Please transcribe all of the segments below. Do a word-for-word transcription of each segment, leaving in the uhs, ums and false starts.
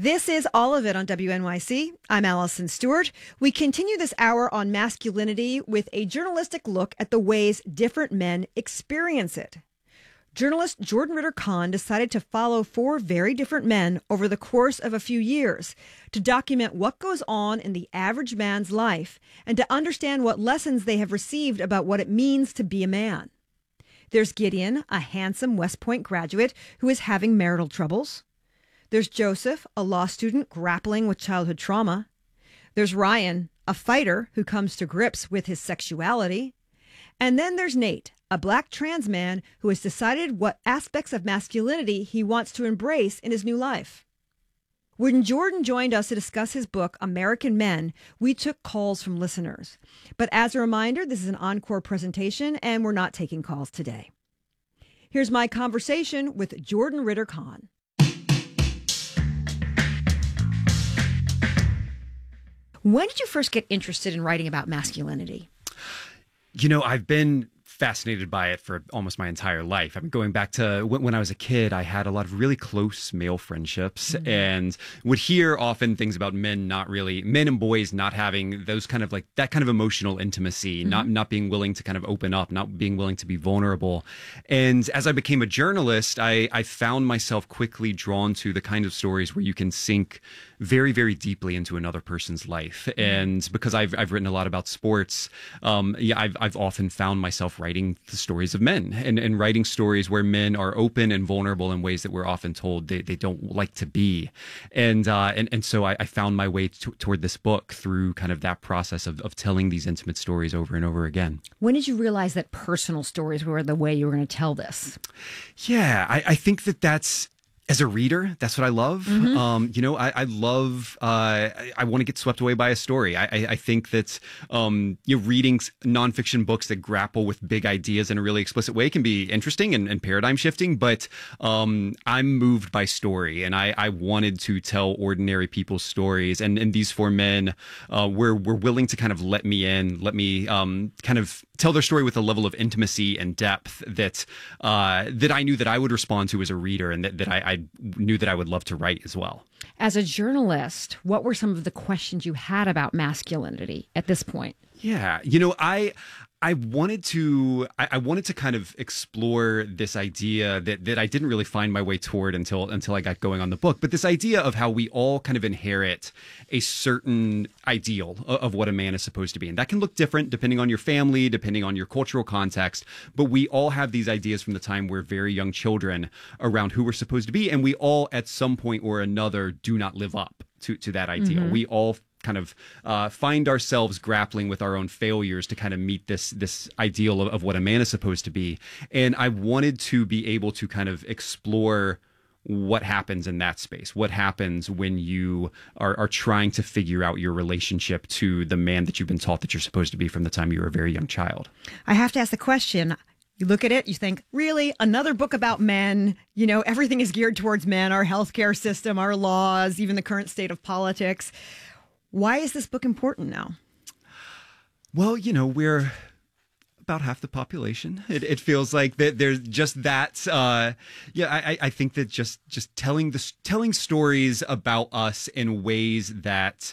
This is All of It on W N Y C. I'm Allison Stewart. We continue this hour on masculinity with a journalistic look at the ways different men experience it. Journalist Jordan Ritter-Conn decided to follow four very different men over the course of a few years to document what goes on in the average man's life and to understand what lessons they have received about what it means to be a man. There's Gideon, a handsome West Point graduate who is having marital troubles. There's Joseph, a law student grappling with childhood trauma. There's Ryan, a fighter who comes to grips with his sexuality. And then there's Nate, a black trans man who has decided what aspects of masculinity he wants to embrace in his new life. When Jordan joined us to discuss his book, American Men, we took calls from listeners. But as a reminder, this is an encore presentation, and we're not taking calls today. Here's my conversation with Jordan Ritter-Conn. When did you first get interested in writing about masculinity? You know, I've been fascinated by it for almost my entire life. I mean, going back to when, when I was a kid, I had a lot of really close male friendships mm-hmm. and would hear often things about men not really, men and boys not having those kind of like that kind of emotional intimacy, mm-hmm. not not being willing to kind of open up, not being willing to be vulnerable. And as I became a journalist, I, I found myself quickly drawn to the kind of stories where you can sink very, very deeply into another person's life. Mm-hmm. And because I've I've written a lot about sports, um, yeah, I've I've often found myself writing the stories of men and, and writing stories where men are open and vulnerable in ways that we're often told they, they don't like to be. And uh, and, and so I, I found my way to, toward this book through kind of that process of, of telling these intimate stories over and over again. When did you realize that personal stories were the way you were going to tell this? Yeah, I, I think that that's, as a reader, that's what I love. Mm-hmm. Um, you know, I, I love, uh, I, I want to get swept away by a story. I, I, I think that, um, you know, reading nonfiction books that grapple with big ideas in a really explicit way can be interesting and, and paradigm shifting, but, um, I'm moved by story, and I, I wanted to tell ordinary people's stories. And, and these four men, uh, were, were willing to kind of let me in, let me, um, kind of tell their story with a level of intimacy and depth that, uh, that I knew that I would respond to as a reader, and that, that I, I knew that I would love to write as well. As a journalist, what were some of the questions you had about masculinity at this point? Yeah, you know, I I wanted to I, I wanted to kind of explore this idea that that I didn't really find my way toward until until I got going on the book. But this idea of how we all kind of inherit a certain ideal of, of what a man is supposed to be. And that can look different depending on your family, depending on your cultural context. But we all have these ideas from the time we're very young children around who we're supposed to be. And we all at some point or another do not live up to, to that ideal. Mm-hmm. We all kind of uh, find ourselves grappling with our own failures to kind of meet this this ideal of, of what a man is supposed to be. And I wanted to be able to kind of explore what happens in that space. What happens when you are, are trying to figure out your relationship to the man that you've been taught that you're supposed to be from the time you were a very young child. I have to ask the question. You look at it, you think, really, another book about men? You know, everything is geared towards men, our healthcare system, our laws, even the current state of politics. Why is this book important now? Well, you know, we're about half the population. It, it feels like that there's just that. Uh, yeah, I, I think that just just telling the telling stories about us in ways that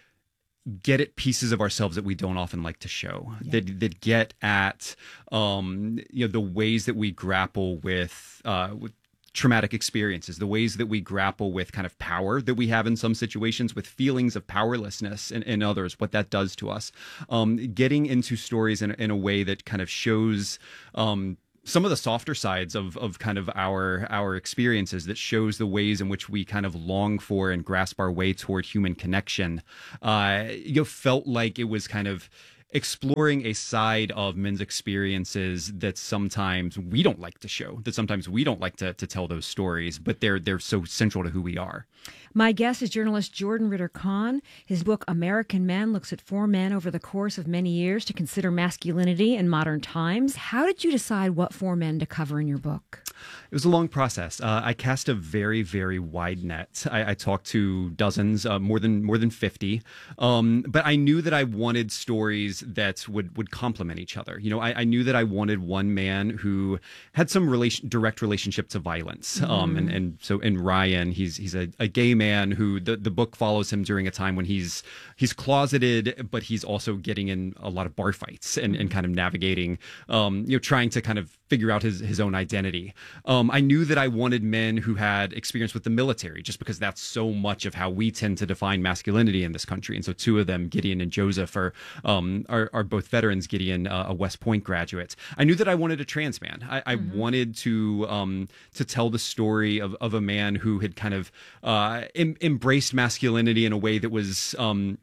get at pieces of ourselves that we don't often like to show, yeah. that that get at um, you know, the ways that we grapple with uh, with. traumatic experiences, the ways that we grapple with kind of power that we have in some situations, with feelings of powerlessness in, in others, what that does to us. Um, getting into stories in, in a way that kind of shows um, some of the softer sides of of kind of our our experiences, that shows the ways in which we kind of long for and grasp our way toward human connection. Uh, you know, felt like it was kind of exploring a side of men's experiences that sometimes we don't like to show, that sometimes we don't like to, to tell those stories, but they're they're so central to who we are. My guest is journalist Jordan Ritter-Conn. His book, American Men, looks at four men over the course of many years to consider masculinity in modern times. How did you decide what four men to cover in your book? It was a long process. Uh, I cast a very, very wide net. I, I talked to dozens, uh, more than more than fifty, um, but I knew that I wanted stories that would would complement each other. You know, I, I knew that I wanted one man who had some relation, direct relationship to violence, mm-hmm. um, and and so in Ryan, he's he's a, a gay man who the, the book follows him during a time when he's he's closeted, but he's also getting in a lot of bar fights and, and kind of navigating, um, you know, trying to kind of figure out his, his own identity. Um, I knew that I wanted men who had experience with the military, just because that's so much of how we tend to define masculinity in this country. And so two of them, Gideon and Joseph, are um, are, are both veterans. Gideon, uh, a West Point graduate. I knew that I wanted a trans man. I, I mm-hmm. wanted to um, to tell the story of, of a man who had kind of uh, em- embraced masculinity in a way that was, um,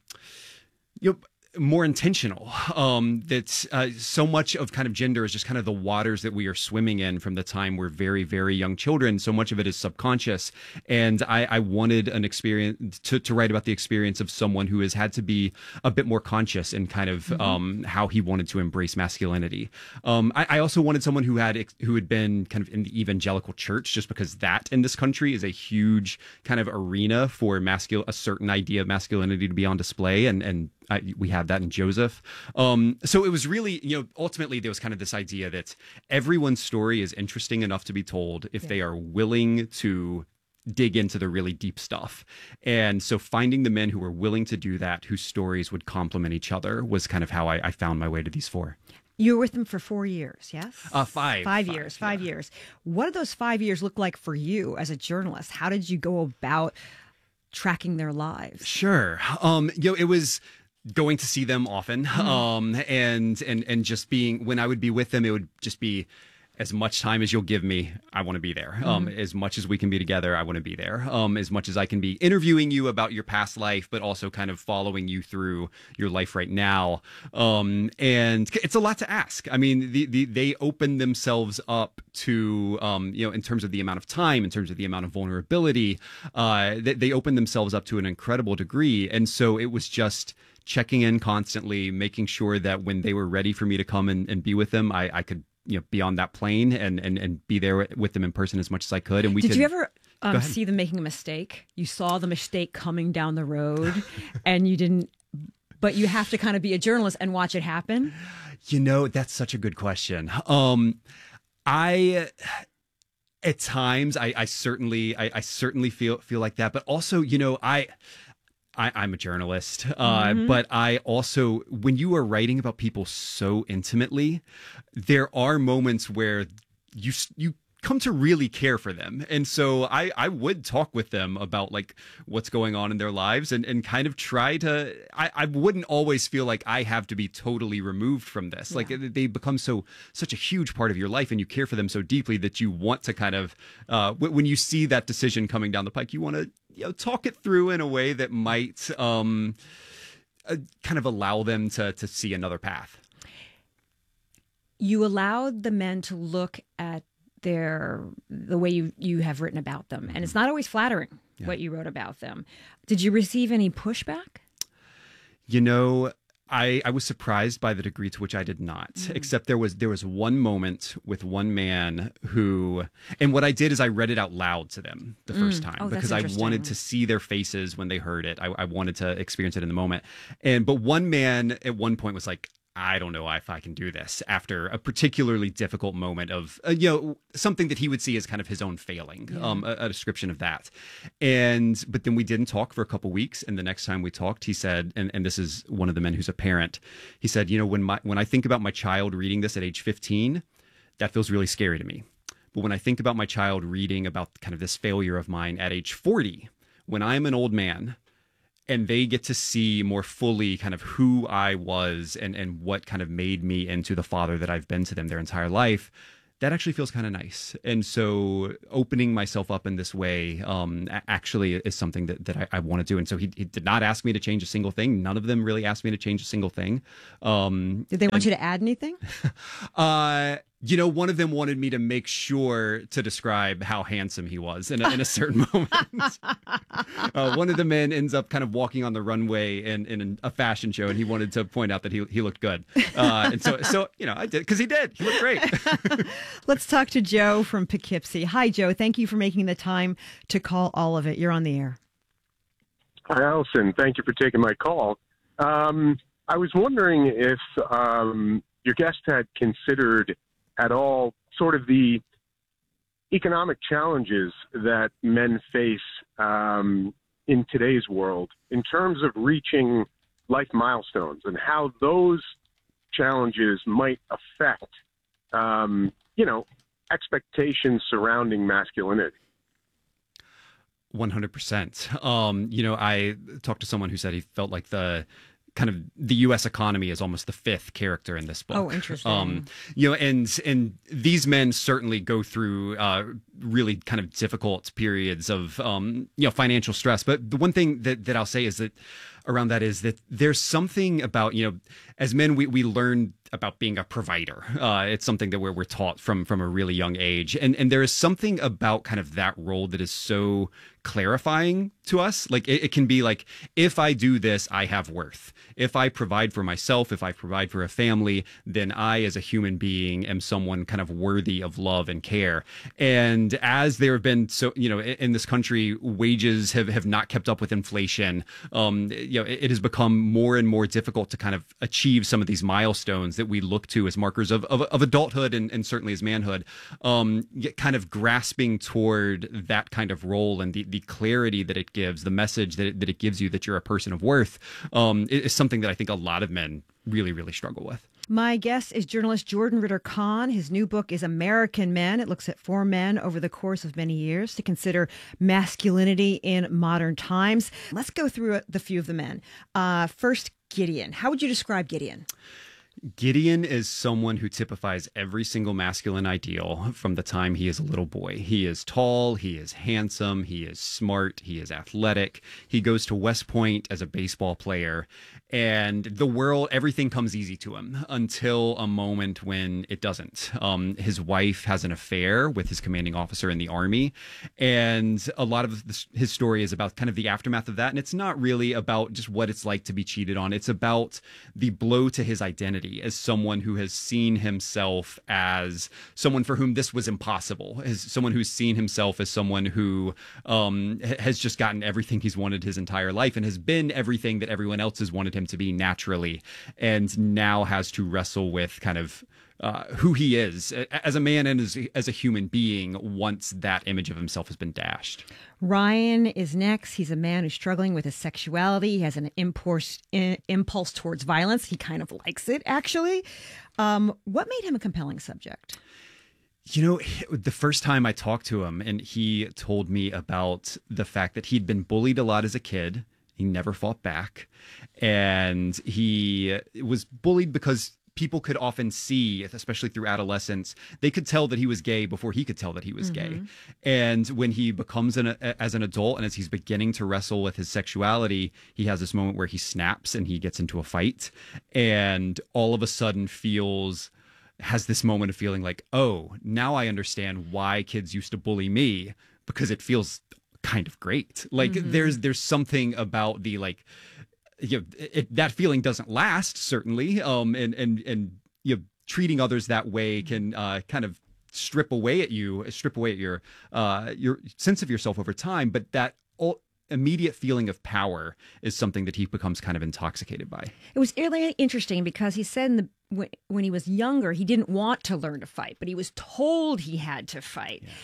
you know, more intentional. Um, that uh, so much of kind of gender is just kind of the waters that we are swimming in from the time we're very, very young children. So much of it is subconscious. And I, I wanted an experience to, to write about the experience of someone who has had to be a bit more conscious in kind of mm-hmm. um, how he wanted to embrace masculinity. Um, I, I also wanted someone who had who had been kind of in the evangelical church, just because that in this country is a huge kind of arena for masculine, a certain idea of masculinity to be on display. And, and I, we had that in Joseph. Um, so it was really, you know, ultimately there was kind of this idea that everyone's story is interesting enough to be told if yeah. they are willing to dig into the really deep stuff. And so finding the men who were willing to do that, whose stories would complement each other, was kind of how I, I found my way to these four. You were with them for four years, yes? Uh, five. Five, five years, five yeah. years. What did those five years look like for you as a journalist? How did you go about tracking their lives? Sure. Um, you know, it was going to see them often, mm. um, and and and just being, when I would be with them, it would just be, as much time as you'll give me, I want to be there. Um, mm-hmm. As much as we can be together, I want to be there. Um, as much as I can be interviewing you about your past life, but also kind of following you through your life right now. Um, and it's a lot to ask. I mean, the, the, they open themselves up to, um, you know, in terms of the amount of time, in terms of the amount of vulnerability, uh, they, they open themselves up to an incredible degree. And so it was just checking in constantly, making sure that when they were ready for me to come and, and be with them, I, I could, you know, be on that plane and, and, and be there with them in person as much as I could. And we Did could, you ever um, see them making a mistake? You saw the mistake coming down the road and you didn't, but you have to kind of be a journalist and watch it happen? You know, that's such a good question. Um, I, at times, I, I certainly, I, I certainly feel, feel like that, but also, you know, I, I, I'm a journalist, uh, mm-hmm. but I also, when you are writing about people so intimately, there are moments where you you come to really care for them. And so I, I would talk with them about like what's going on in their lives and, and kind of try to, I, I wouldn't always feel like I have to be totally removed from this. Yeah. Like they become so, such a huge part of your life and you care for them so deeply that you want to kind of, uh, when you see that decision coming down the pike, you want to, you know, talk it through in a way that might um, uh, kind of allow them to to see another path. You allowed the men to look at their the way you, you have written about them, and it's not always flattering yeah. what you wrote about them. Did you receive any pushback? You know, I, I was surprised by the degree to which I did not, mm. except there was there was one moment with one man who, and what I did is I read it out loud to them the mm. first time oh, because I wanted to see their faces when they heard it. I, I wanted to experience it in the moment. And but one man at one point was like, I don't know if I can do this, after a particularly difficult moment of, uh, you know, something that he would see as kind of his own failing, yeah. um, a, a description of that. And, but then we didn't talk for a couple weeks. And the next time we talked, he said, and, and this is one of the men who's a parent, he said, you know, when my, when I think about my child reading this at age fifteen, that feels really scary to me. But when I think about my child reading about kind of this failure of mine at age forty, when I'm an old man, and they get to see more fully kind of who I was and, and what kind of made me into the father that I've been to them their entire life, that actually feels kind of nice. And so opening myself up in this way um, actually is something that, that I, I want to do. And so he, he did not ask me to change a single thing. None of them really asked me to change a single thing. Um, did they want and, you to add anything? uh, You know, one of them wanted me to make sure to describe how handsome he was in a, in a certain moment. uh, one of the men ends up kind of walking on the runway in, in a fashion show, and he wanted to point out that he he looked good. Uh, and so, so you know, I did, because he did. He looked great. Let's talk to Joe from Poughkeepsie. Hi, Joe. Thank you for making the time to call All of It. You're on the air. Hi, Allison. Thank you for taking my call. Um, I was wondering if um, your guest had considered at all sort of the economic challenges that men face um, in today's world in terms of reaching life milestones and how those challenges might affect, um, you know, expectations surrounding masculinity. one hundred percent. Um, you know, I talked to someone who said he felt like the kind of the U S economy is almost the fifth character in this book. Oh, interesting. Um, you know, and and these men certainly go through uh, really kind of difficult periods of um, you know, financial stress. But the one thing that that I'll say is that around that is that there's something about, you know, as men we we learn about being a provider. Uh, it's something that we're we're taught from from a really young age, and and there is something about kind of that role that is so clarifying to us. Like it, it can be like, if I do this, I have worth. If I provide for myself, if I provide for a family, then I, as a human being, am someone kind of worthy of love and care. And as there have been, so you know, in this country, wages have, have not kept up with inflation. Um, you know, it, it has become more and more difficult to kind of achieve some of these milestones that we look to as markers of of, of adulthood and, and certainly as manhood. Um, yet kind of grasping toward that kind of role and the the clarity that it gives, the message that it, that it gives you that you're a person of worth, um, is something that I think a lot of men really, really struggle with. My guest is journalist Jordan Ritter-Conn. His new book is American Men. It looks at four men over the course of many years to consider masculinity in modern times. Let's go through the few of the men. Uh, first, Gideon. How would you describe Gideon? Gideon is someone who typifies every single masculine ideal from the time he is a little boy. He is tall, he is handsome, he is smart, he is athletic. He goes to West Point as a baseball player, and the world, everything comes easy to him until a moment when it doesn't. Um, his wife has an affair with his commanding officer in the Army, and a lot of this, his story is about kind of the aftermath of that, and it's not really about just what it's like to be cheated on. It's about the blow to his identity as someone who has seen himself as someone for whom this was impossible, as someone who's seen himself as someone who um, has just gotten everything he's wanted his entire life and has been everything that everyone else has wanted him to be naturally, and now has to wrestle with kind of uh, who he is as a man and as, as a human being once that image of himself has been dashed. Ryan is next. He's a man who's struggling with his sexuality. He has an impulse, impulse towards violence. He kind of likes it, actually. Um, what made him a compelling subject? You know, the first time I talked to him, and he told me about the fact that he'd been bullied a lot as a kid. He never fought back. And he was bullied because people could often see, especially through adolescence, they could tell that he was gay before he could tell that he was mm-hmm. gay. And when he becomes an as an adult and as he's beginning to wrestle with his sexuality, he has this moment where he snaps and he gets into a fight, and all of a sudden feels has this moment of feeling like, oh, now I understand why kids used to bully me, because it feels kind of great. Like mm-hmm. there's there's something about the like, you know, it, that feeling doesn't last, certainly, um, and and and you know, treating others that way can uh, kind of strip away at you, strip away at your uh, your sense of yourself over time. But that all, immediate feeling of power is something that he becomes kind of intoxicated by. It was really interesting because he said in the when, when he was younger, he didn't want to learn to fight, but he was told he had to fight. Yeah.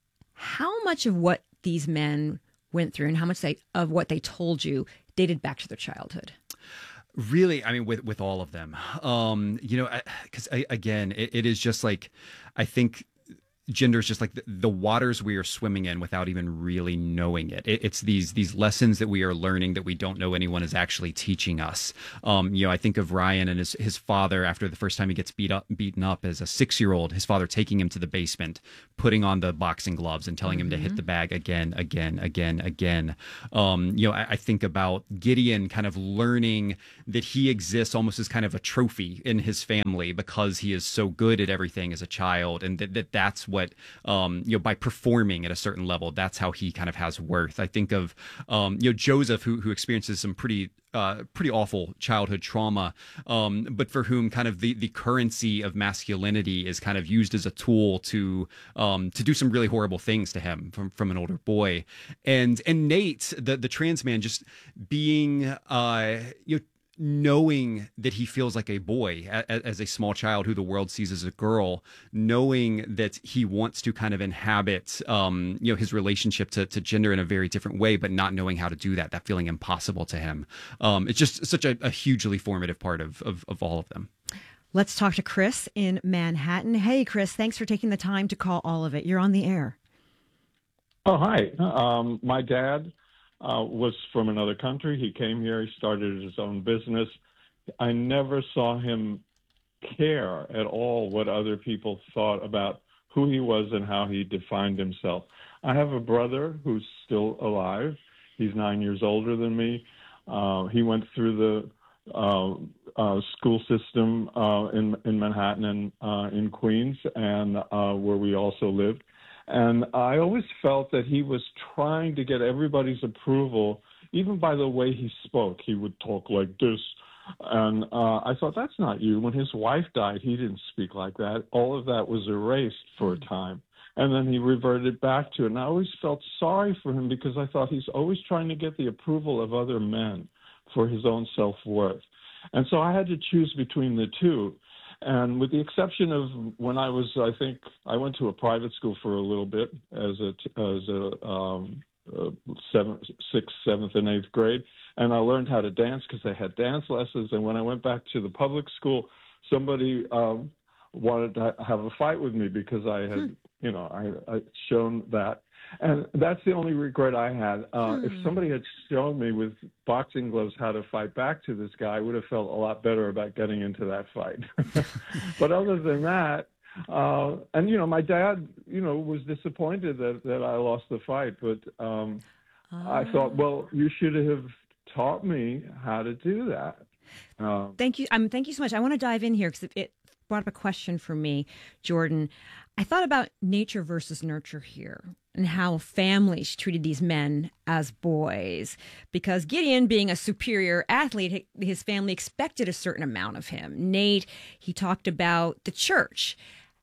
How much of what these men went through and how much they of what they told you dated back to their childhood? Really, I mean, with with all of them, um, you know, because again, it, it is just like, I think gender is just like the, the waters we are swimming in without even really knowing it. it. It's these these lessons that we are learning that we don't know anyone is actually teaching us. Um, you know, I think of Ryan and his his father after the first time he gets beat up, beaten up as a six year old. His father taking him to the basement, putting on the boxing gloves, and telling mm-hmm. him to hit the bag again, again, again, again. Um, you know, I, I think about Gideon kind of learning that he exists almost as kind of a trophy in his family because he is so good at everything as a child, and that, that that's what, um, you know, by performing at a certain level, that's how he kind of has worth. I think of, um, you know, Joseph, who, who experiences some pretty, uh, pretty awful childhood trauma, um, but for whom kind of the, the currency of masculinity is kind of used as a tool to, um, to do some really horrible things to him from, from an older boy. And, and Nate, the, the trans man, just being, uh, you know, knowing that he feels like a boy as a small child who the world sees as a girl, knowing that he wants to kind of inhabit, um, you know, his relationship to, to gender in a very different way, but not knowing how to do that, that feeling impossible to him. Um, it's just such a, a hugely formative part of, of, of all of them. Let's talk to Chris in Manhattan. Hey, Chris, thanks for taking the time to call All of It. You're on the air. Oh, hi. Um, my dad Uh, was from another country. He came here. He started his own business. I never saw him care at all what other people thought about who he was and how he defined himself. I have a brother who's still alive. He's nine years older than me. Uh, he went through the uh, uh, school system uh, in in Manhattan and uh, in Queens, and uh, where we also lived. And I always felt that he was trying to get everybody's approval, even by the way he spoke. He would talk like this. And uh, I thought, that's not you. When his wife died, he didn't speak like that. All of that was erased for a time. And then he reverted back to it. And I always felt sorry for him because I thought he's always trying to get the approval of other men for his own self-worth. And so I had to choose between the two. And with the exception of when I was, I think I went to a private school for a little bit as a as a um, uh, seventh, sixth, seventh, and eighth grade, and I learned how to dance because they had dance lessons. And when I went back to the public school, somebody um, wanted to have a fight with me because I had, hmm. you know, I, I shown that. And that's the only regret I had. Uh, hmm. If somebody had shown me with boxing gloves how to fight back to this guy, I would have felt a lot better about getting into that fight. But other than that, uh, and, you know, my dad, you know, was disappointed that, that I lost the fight. But um, oh. I thought, well, you should have taught me how to do that. Uh, thank you. Um, thank you so much. I want to dive in here because it, it brought up a question for me, Jordan. I thought about nature versus nurture here and how families treated these men as boys, because Gideon, being a superior athlete, his family expected a certain amount of him. Nate, he talked about the church.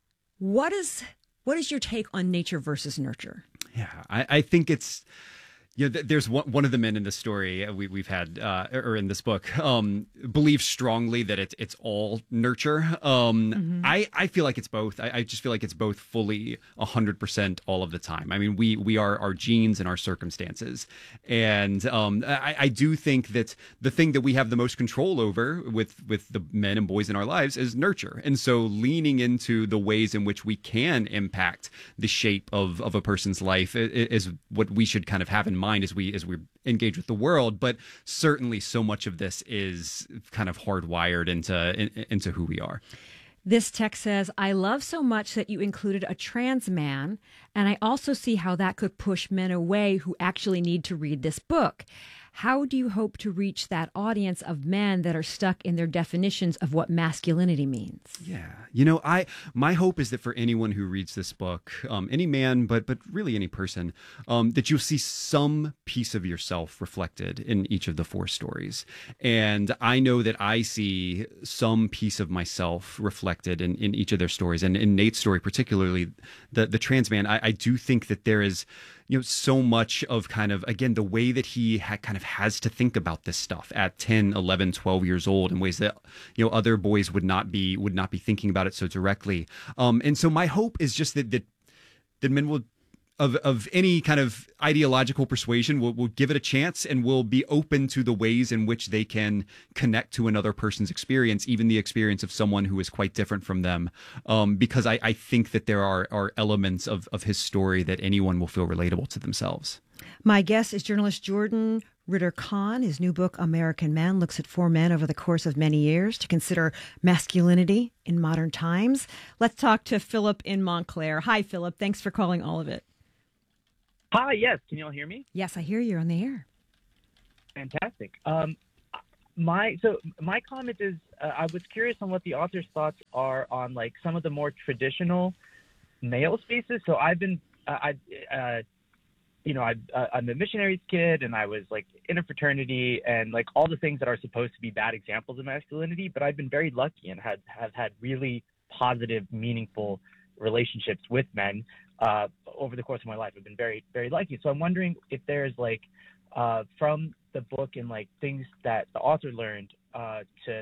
What is what is your take on nature versus nurture? Yeah, I, I think it's, you know, there's one, one of the men in the story we, we've had, uh, or in this book, um, believes strongly that it's it's all nurture. Um, mm-hmm. I, I feel like it's both. I, I just feel like it's both fully one hundred percent all of the time. I mean, we we are our genes and our circumstances. And um, I, I do think that the thing that we have the most control over with, with the men and boys in our lives is nurture. And so leaning into the ways in which we can impact the shape of, of a person's life is what we should kind of have in mind as we as we engage with the world. But certainly so much of this is kind of hardwired into in, into who we are. This text says, I love so much that you included a trans man, and I also see how that could push men away who actually need to read this book. How do you hope to reach that audience of men that are stuck in their definitions of what masculinity means? Yeah. You know, I my hope is that for anyone who reads this book, um, any man, but but really any person, um, that you'll see some piece of yourself reflected in each of the four stories. And I know that I see some piece of myself reflected in, in each of their stories. And in Nate's story, particularly the, the trans man, I, I do think that there is, you know, so much of kind of, again, the way that he ha- kind of has to think about this stuff at ten, eleven, twelve years old in ways that, you know, other boys would not be, would not be thinking about it so directly. Um, and so my hope is just that, that, that men will of of any kind of ideological persuasion will will give it a chance and will be open to the ways in which they can connect to another person's experience, even the experience of someone who is quite different from them. Um, because I, I think that there are are elements of of his story that anyone will feel relatable to themselves. My guest is journalist Jordan Ritter-Conn. His new book, American Men, looks at four men over the course of many years to consider masculinity in modern times. Let's talk to Philip in Montclair. Hi, Philip. Thanks for calling All of It. Hi, yes. Can you all hear me? Yes, I hear you on the air. Fantastic. Um, my so my comment is uh, I was curious on what the author's thoughts are on like some of the more traditional male spaces. So I've been uh, I. Uh, you know, I, uh, I'm a missionary's kid, and I was like in a fraternity, and like all the things that are supposed to be bad examples of masculinity. But I've been very lucky and had have had really positive, meaningful relationships with men uh, over the course of my life. I've been very, very lucky. So I'm wondering if there's like uh, from the book and like things that the author learned uh, to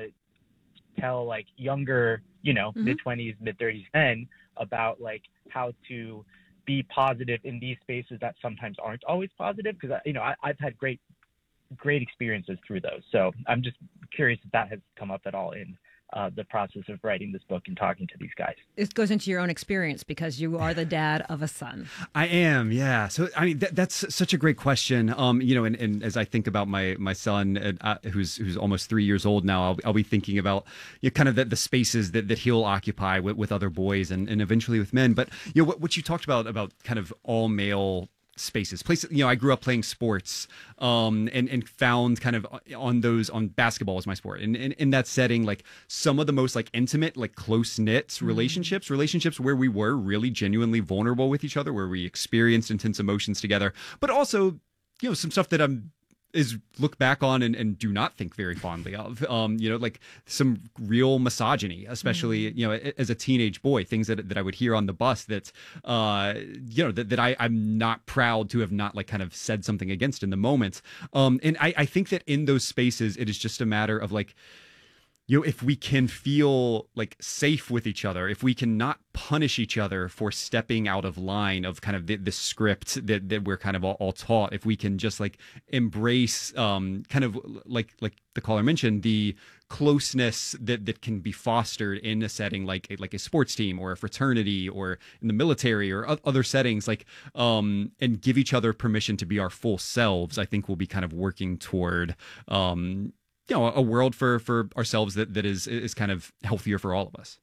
tell like younger, you know, mm-hmm. mid twenties, mid thirties men about like how to be positive in these spaces that sometimes aren't always positive, because you know I, I've had great, great experiences through those. So I'm just curious if that has come up at all in uh, the process of writing this book and talking to these guys. It goes into your own experience because you are the dad of a son. I am, yeah. So I mean, that, that's such a great question. Um, you know, and, and as I think about my my son, uh, who's who's almost three years old now, I'll, I'll be thinking about you know, kind of the, the spaces that, that he'll occupy with, with other boys and, and eventually with men. But you know, what, what you talked about about kind of all male spaces, places, you know, I grew up playing sports, um, and, and found kind of on those, on basketball was my sport. And in, in that setting, like some of the most like intimate, like close knit mm-hmm. relationships, relationships where we were really genuinely vulnerable with each other, where we experienced intense emotions together, but also, you know, some stuff that I'm, is look back on and, and do not think very fondly of, um, you know, like some real misogyny, especially, mm-hmm. you know, as a teenage boy, things that, that I would hear on the bus that, uh, you know, that, that I, I'm not proud to have not like kind of said something against in the moment. Um, and I, I think that in those spaces, it is just a matter of like, you know, if we can feel like safe with each other, if we can not punish each other for stepping out of line of kind of the, the script that, that we're kind of all, all taught, if we can just like embrace um, kind of like like the caller mentioned, the closeness that, that can be fostered in a setting like like a sports team or a fraternity or in the military or other settings, like um, and give each other permission to be our full selves, I think we'll be kind of working toward um, you know, a world for, for ourselves that, that is, is kind of healthier for all of us.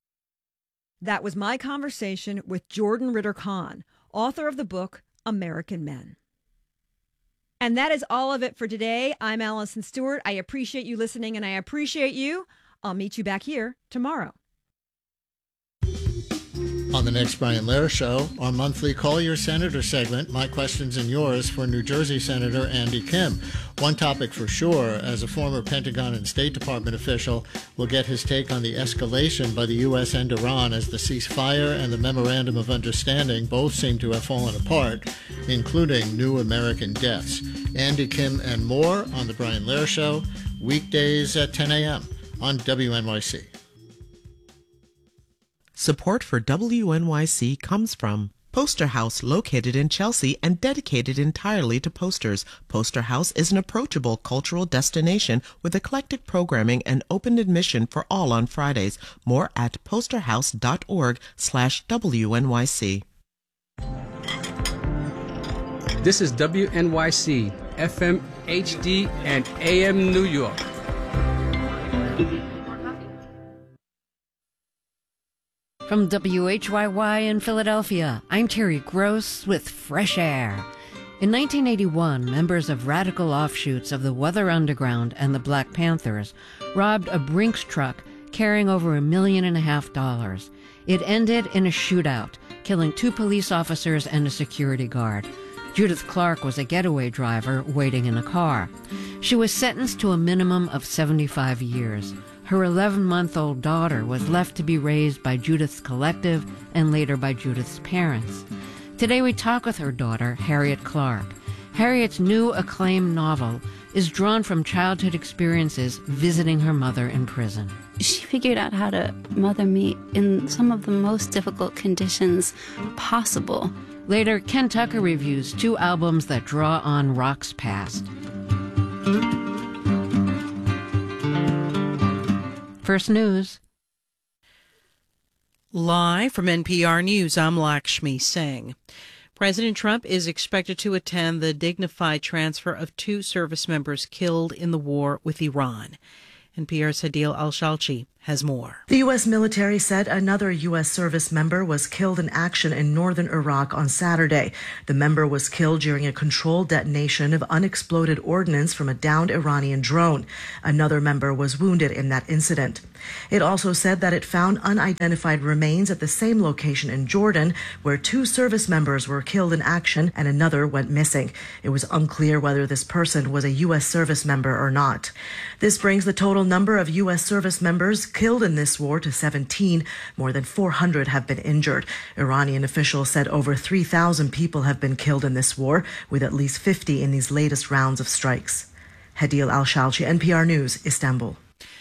That was my conversation with Jordan Ritter-Conn, author of the book, American Men. And that is all of it for today. I'm Allison Stewart. I appreciate you listening, and I appreciate you. I'll meet you back here tomorrow. On the next Brian Lehrer Show, our monthly Call Your Senator segment, My Questions and Yours for New Jersey Senator Andy Kim. One topic for sure, as a former Pentagon and State Department official, we'll get his take on the escalation by the U S and Iran as the ceasefire and the Memorandum of Understanding both seem to have fallen apart, including new American deaths. Andy Kim and more on the Brian Lehrer Show, weekdays at ten a.m. on W N Y C. Support for W N Y C comes from Poster House, located in Chelsea and dedicated entirely to posters. Poster House is an approachable cultural destination with eclectic programming and open admission for all on Fridays. More at posterhouse.org slash WNYC. This is W N Y C, F M H D and A M New York. From W H Y Y in Philadelphia, I'm Terry Gross with Fresh Air. In nineteen eighty-one, members of radical offshoots of the Weather Underground and the Black Panthers robbed a Brinks truck carrying over a million and a half dollars. It ended in a shootout, killing two police officers and a security guard. Judith Clark was a getaway driver waiting in a car. She was sentenced to a minimum of seventy-five years. Her eleven-month-old daughter was left to be raised by Judith's collective and later by Judith's parents. Today we talk with her daughter, Harriet Clark. Harriet's new acclaimed novel is drawn from childhood experiences visiting her mother in prison. She figured out how to mother me in some of the most difficult conditions possible. Later, Ken Tucker reviews two albums that draw on rock's past. First News. Live from N P R News, I'm Lakshmi Singh. President Trump is expected to attend the dignified transfer of two service members killed in the war with Iran. N P R's Hadil Al-Shalchi has more. The U S military said another U S service member was killed in action in northern Iraq on Saturday. The member was killed during a controlled detonation of unexploded ordnance from a downed Iranian drone. Another member was wounded in that incident. It also said that it found unidentified remains at the same location in Jordan, where two service members were killed in action and another went missing. It was unclear whether this person was a U S service member or not. This brings the total number of U S service members killed in this war to seventeen. More than four hundred have been injured. Iranian officials said over three thousand people have been killed in this war, with at least fifty in these latest rounds of strikes. Hadil Al-Shalchi, N P R News, Istanbul.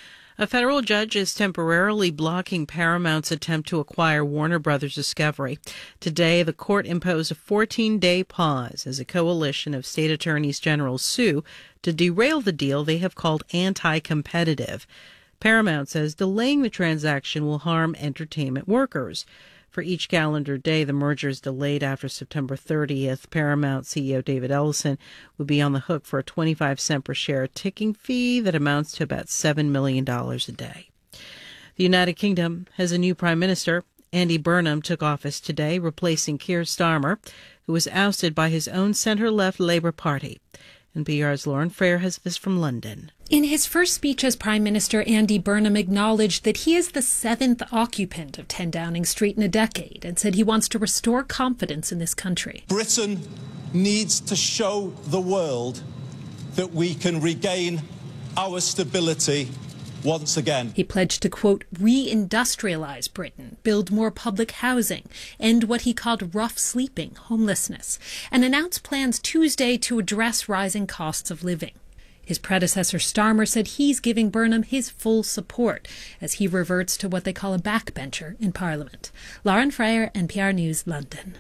A federal judge is temporarily blocking Paramount's attempt to acquire Warner Brothers Discovery. Today, the court imposed a fourteen-day pause as a coalition of state attorneys general sue to derail the deal they have called anti-competitive. Paramount says delaying the transaction will harm entertainment workers. For each calendar day the merger is delayed after September thirtieth, Paramount C E O David Ellison would be on the hook for a twenty-five cent per share ticking fee that amounts to about seven million dollars a day. The United Kingdom has a new prime minister. Andy Burnham took office today, replacing Keir Starmer, who was ousted by his own centre-left Labour Party. N P R's Lauren Frayer has this from London. In his first speech as Prime Minister, Andy Burnham acknowledged that he is the seventh occupant of ten Downing Street in a decade and said he wants to restore confidence in this country. Britain needs to show the world that we can regain our stability once again. He pledged to, quote, re-industrialize Britain, build more public housing, end what he called rough sleeping, homelessness, and announced plans Tuesday to address rising costs of living. His predecessor Starmer said he's giving Burnham his full support as he reverts to what they call a backbencher in Parliament. Lauren Frayer, N P R News, London.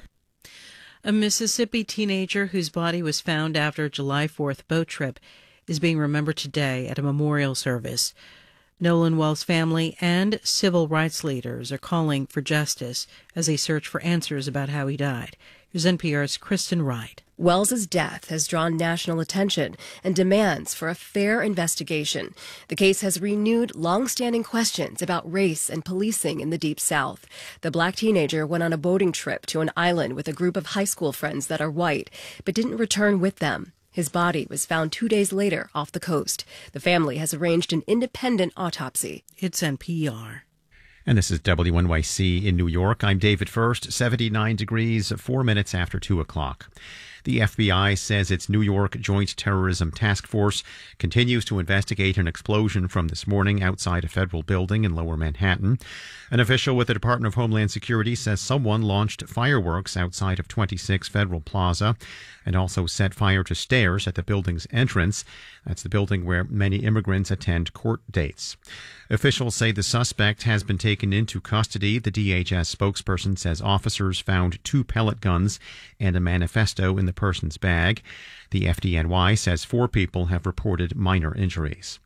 A Mississippi teenager whose body was found after a July fourth boat trip is being remembered today at a memorial service. Nolan Wells' family and civil rights leaders are calling for justice as they search for answers about how he died. Here's N P R's Kristen Wright. Wells's death has drawn national attention and demands for a fair investigation. The case has renewed long-standing questions about race and policing in the Deep South. The black teenager went on a boating trip to an island with a group of high school friends that are white, but didn't return with them. His body was found two days later off the coast. The family has arranged an independent autopsy. It's N P R. And this is W N Y C in New York. I'm David First, seventy-nine degrees, four minutes after two o'clock. The F B I says its New York Joint Terrorism Task Force continues to investigate an explosion from this morning outside a federal building in Lower Manhattan. An official with the Department of Homeland Security says someone launched fireworks outside of twenty-six Federal Plaza and also set fire to stairs at the building's entrance. That's the building where many immigrants attend court dates. Officials say the suspect has been taken into custody. The D H S spokesperson says officers found two pellet guns and a manifesto in the person's bag. The F D N Y says four people have reported minor injuries.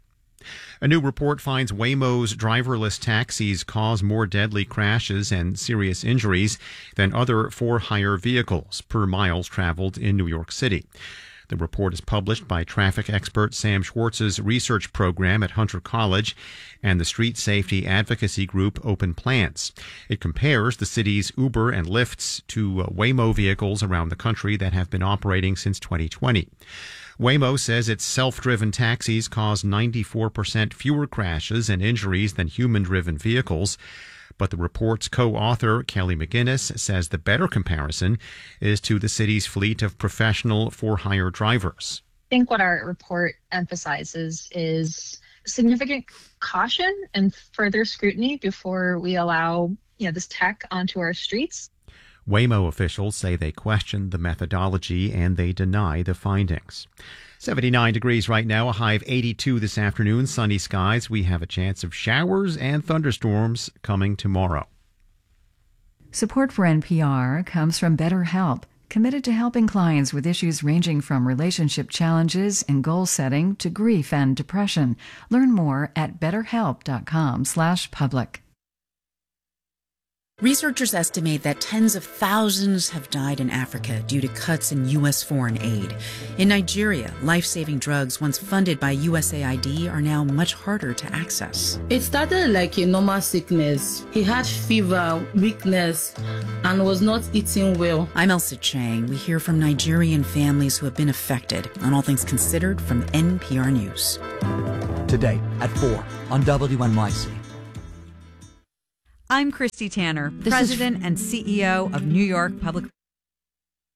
A new report finds Waymo's driverless taxis cause more deadly crashes and serious injuries than other for-hire vehicles per miles traveled in New York City. The report is published by traffic expert Sam Schwartz's research program at Hunter College and the street safety advocacy group Open Plans. It compares the city's Uber and Lyfts to Waymo vehicles around the country that have been operating since twenty twenty. Waymo says its self-driven taxis cause ninety-four percent fewer crashes and injuries than human-driven vehicles. But the report's co-author, Kelly McGinnis, says the better comparison is to the city's fleet of professional for-hire drivers. I think what our report emphasizes is significant caution and further scrutiny before we allow, you know, this tech onto our streets. Waymo officials say they questioned the methodology and they deny the findings. seventy-nine degrees right now, a high of eighty-two this afternoon, sunny skies. We have a chance of showers and thunderstorms coming tomorrow. Support for N P R comes from BetterHelp, committed to helping clients with issues ranging from relationship challenges and goal setting to grief and depression. Learn more at betterhelp.com slash public. Researchers estimate that tens of thousands have died in Africa due to cuts in U S foreign aid. In Nigeria, life-saving drugs once funded by U S A I D are now much harder to access. It started like a normal sickness. He had fever, weakness, and was not eating well. I'm Elsa Chang. We hear from Nigerian families who have been affected on All Things Considered from N P R News. Today at four on W N Y C. I'm Christy Tanner, This President and C E O of New York Public